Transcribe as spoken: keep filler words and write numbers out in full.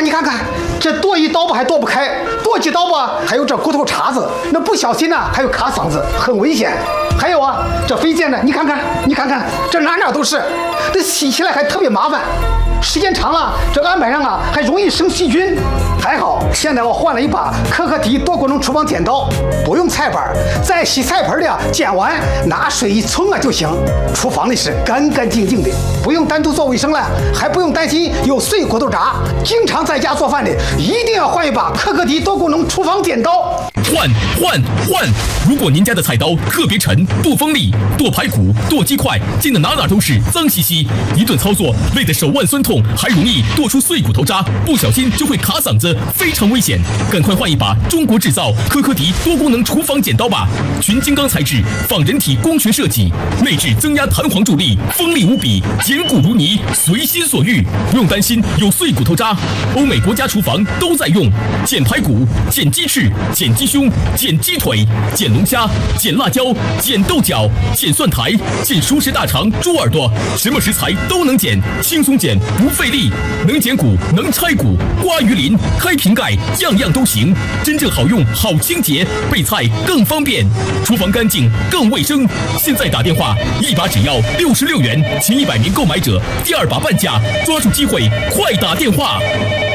你看看这剁一刀吧还剁不开，剁几刀吧还有这骨头茬子，那不小心呢还有卡嗓子，很危险。还有啊，这飞溅呢，你看看，你看看，这哪哪都是，这洗起来还特别麻烦，时间长了，这案板上啊还容易生细菌。还好，现在我换了一把可可迪多功能厨房剪刀，不用菜板，在洗菜盆里啊剪完，拿水一冲啊就行，厨房里是干干净净的，不用单独做卫生了，还不用担心有碎骨头渣。经常在家做饭的，一定要换一把可可迪多功能厨房剪刀。 换换换！如果您家的菜刀特别沉，不锋利，剁排骨、剁鸡块，溅得哪哪都是，脏兮兮，一顿操作累得手腕酸痛，还容易剁出碎骨头渣，不小心就会卡嗓子，非常危险。赶快换一把中国制造可可迪多功能厨房剪刀吧！全金刚材质，仿人体工学设计，内置增压弹簧助力，锋利无比，剪骨如泥，随心所欲，不用担心有碎骨头渣。欧美国家厨房都在用，剪排骨、剪鸡翅、剪鸡胸、剪鸡腿、剪龙虾、剪辣椒、剪豆角、剪蒜苔、剪熟食大肠、猪耳朵，什么食材都能剪，轻松剪不费力，能剪骨，能拆骨，刮鱼鳞、开瓶盖，样样都行，真正好用、好清洁，备菜更方便，厨房干净更卫生。现在打电话，一把只要六十六元，前一百名购买者第二把半价，抓住机会，快打电话！